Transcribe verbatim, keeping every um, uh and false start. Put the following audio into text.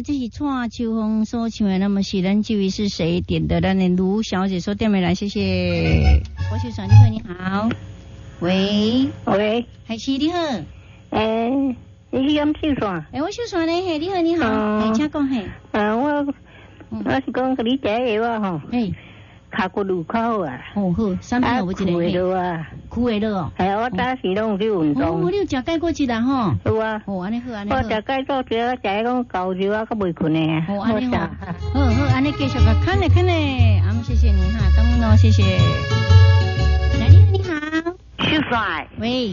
这是蔡秋凤所唱的，那么是咱这位是谁点的？咱的卢小姐所点的来，谢谢。我是爽，你好，你好。喂喂， 海琪你好。 诶，你是讲秀爽？ 诶，我秀爽呢，嘿，你好，你好，嘿，请讲嘿。 啊，我我是讲给你食药啊吼。嘿。脚骨路口啊。哦好，啥物有无一个？苦的啊。苦的了哦。系啊，我当时拢去运动。哦，你有食钙过一啦吼？有啊。哦，安尼好，安尼好。我食钙做少，食迄种高油啊，较袂困的啊。哦，安尼好。好好，安尼继续个看嘞看嘞，啊，谢谢你哈，感恩哦，谢谢。来，你好，你好。秀帅。喂。